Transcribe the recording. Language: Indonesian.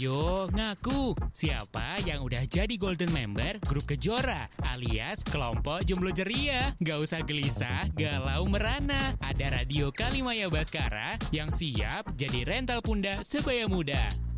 Ayo, ngaku. Siapa yang udah jadi golden member grup Kejora alias kelompok jomblo ceria? Gak usah gelisah, galau merana. Ada Radio Kalimaya Baskara yang siap jadi rental pundak sebaya muda.